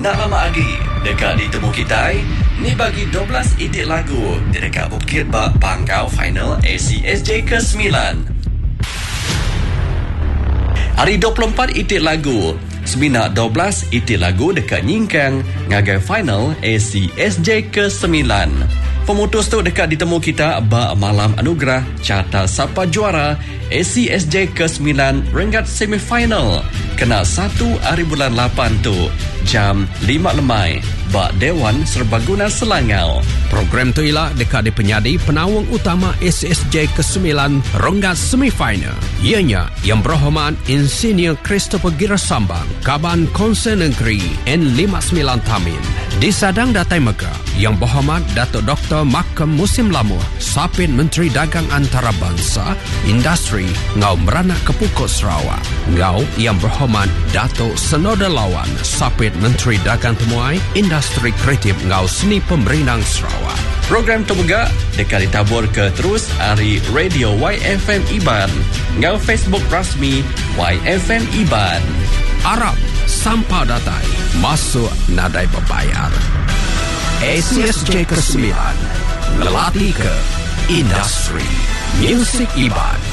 Nak lama lagi dekat ditemu kita ni bagi 12 idit lagu di dekat Bukit Bak Pangkau final ACSJ ke-9. Hari 24 idit lagu Semina 12 idit lagu dekat Nyingkang ngagai final ACSJ ke-9. Pemutus tu dekat ditemu kita bak malam anugerah carta siapa juara ACSJ ke-9 Renggat semifinal kena 1 hari bulan 8 tu jam 5 lemai bak Dewan Serbaguna Selangau. Program tu ialah dekat di penyadi penawang utama ACSJ ke-9 Renggat semifinal. Ianya yang berhormat Insinyur Christopher Girasambang Kaban Konsen Negeri N59 Tamin. Disadang Datai Mega yang berhormat Datuk Dr. Makam Musim Lamuh Sapit Menteri Dagang Antarabangsa Industri Ngau Meranak Kepukut Sarawak. Ngau yang berhormat Datuk Senoda Lawan Sapit Menteri Dagang Temuai Industri Kreatif Ngau Seni Pemerintah Sarawak. Program terbegak dekat ditabur ke terus hari Radio YFM Iban ngau Facebook rasmi YFM Iban. Arab sampah datai masuk nadai berbayar. ACSJ ke-9 melatih ke industri Music Iban.